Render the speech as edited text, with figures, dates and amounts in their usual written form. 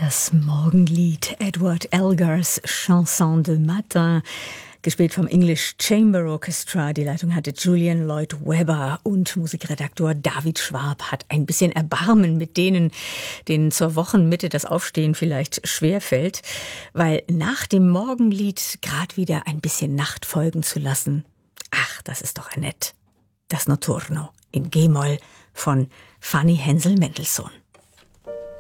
Das Morgenlied, Edward Elgars Chanson de Matin, gespielt vom English Chamber Orchestra. Die Leitung hatte Julian Lloyd Webber und Musikredaktor David Schwab hat ein bisschen Erbarmen mit denen zur Wochenmitte das Aufstehen vielleicht schwerfällt, weil nach dem Morgenlied gerade wieder ein bisschen Nacht folgen zu lassen. Ach, das ist doch nett. Das Notturno in G-Moll von Fanny Hensel Mendelssohn.